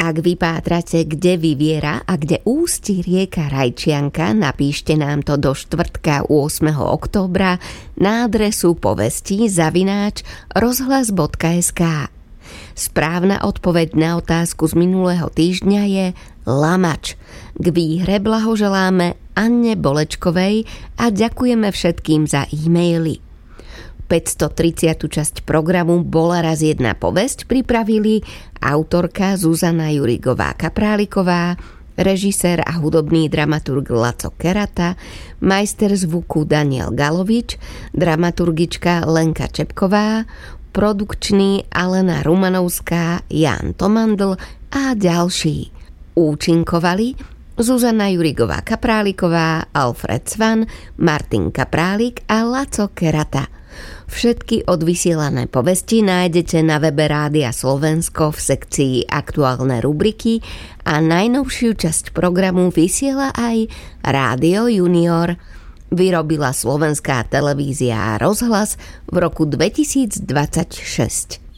Ak vypátrate, kde vyviera a kde ústi rieka Rajčianka, napíšte nám to do štvrtka 8. októbra na adresu povesti@rozhlas.sk. Správna odpoveď na otázku z minulého týždňa je Lamač. K výhre blahoželáme Anne Bolečkovej a ďakujeme všetkým za e-maily. 530. časť programu Bola raz jedna povesť pripravili autorka Zuzana Jurigová-Kapráliková, režisér a hudobný dramaturg Laco Kerata, majster zvuku Daniel Galovič, dramaturgička Lenka Čepková, produkčný Alena Rumanovská, Ján Tomandl a ďalší. Účinkovali Zuzana Jurigová-Kapráliková, Alfred Svan, Martin Kaprálik a Laco Kerata. Všetky odvysielané povesti nájdete na webe Rádia Slovensko v sekcii Aktuálne rubriky a najnovšiu časť programu vysiela aj Rádio Junior. Vyrobila Slovenská televízia a rozhlas v roku 2026.